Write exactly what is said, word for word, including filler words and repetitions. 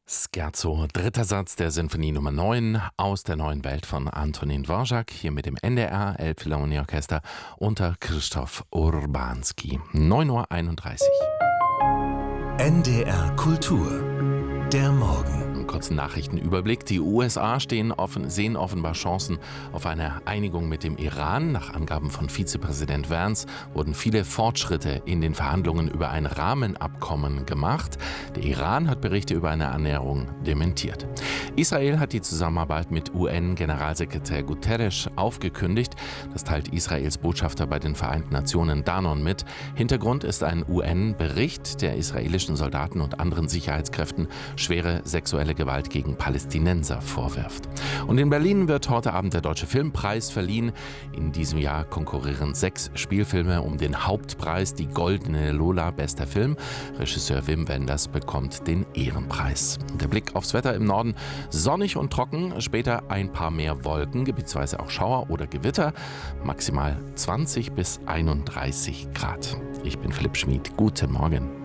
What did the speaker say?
Scherzo, dritter Satz der Sinfonie Nummer neun aus der neuen Welt von Antonin Dvorak, hier mit dem N D R Elbphilharmonieorchester unter Krzysztof Urbanski. neun Uhr einunddreißig. N D R Kultur, der Morgen. Einen kurzen Nachrichtenüberblick. Die U S A stehen offen, sehen offenbar Chancen auf eine Einigung mit dem Iran. Nach Angaben von Vizepräsident Vance wurden viele Fortschritte in den Verhandlungen über ein Rahmenabkommen gemacht. Der Iran hat Berichte über eine Annäherung dementiert. Israel hat die Zusammenarbeit mit U N-Generalsekretär Guterres aufgekündigt. Das teilt Israels Botschafter bei den Vereinten Nationen Danon mit. Hintergrund ist ein U N-Bericht, der israelischen Soldaten und anderen Sicherheitskräften schwere sexuelle Gewalt gegen Palästinenser vorwirft. Und in Berlin wird heute Abend der Deutsche Filmpreis verliehen. In diesem Jahr konkurrieren sechs Spielfilme um den Hauptpreis, die Goldene Lola, bester Film. Regisseur Wim Wenders bekommt den Ehrenpreis. Der Blick aufs Wetter im Norden: sonnig und trocken, später ein paar mehr Wolken, gebietsweise auch Schauer oder Gewitter, maximal zwanzig bis einunddreißig Grad. Ich bin Philipp Schmid, guten Morgen.